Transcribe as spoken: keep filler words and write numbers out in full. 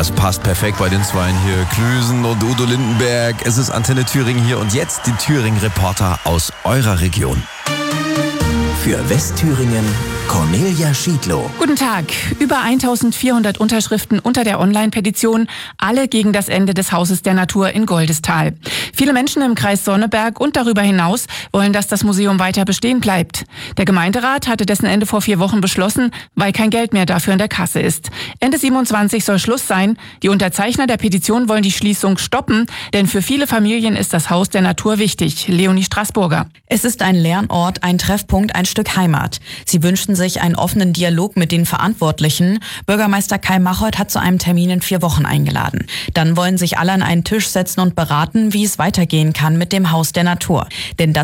es passt perfekt bei den Zweien hier. Klüsen und Udo Lindenberg. Es ist Antenne Thüringen hier und jetzt die Thüringen-Reporter aus eurer Region. Für Westthüringen Cornelia Schiedlow. Guten Tag. Über eintausendvierhundert Unterschriften unter der Online-Petition, alle gegen das Ende des Hauses der Natur in Goldestal. Viele Menschen im Kreis Sonneberg und darüber hinaus wollen, dass das Museum weiter bestehen bleibt. Der Gemeinderat hatte dessen Ende vor vier Wochen beschlossen, weil kein Geld mehr dafür in der Kasse ist. Ende siebenundzwanzig soll Schluss sein. Die Unterzeichner der Petition wollen die Schließung stoppen, denn für viele Familien ist das Haus der Natur wichtig. Leonie Straßburger. Es ist ein Lernort, ein Treffpunkt, ein Stück Heimat. Sie wünschen sich einen offenen Dialog mit den Verantwortlichen. Bürgermeister Kai Machold hat zu einem Termin in vier Wochen eingeladen. Dann wollen sich alle an einen Tisch setzen und beraten, wie es weitergehen kann mit dem Haus der Natur. Denn das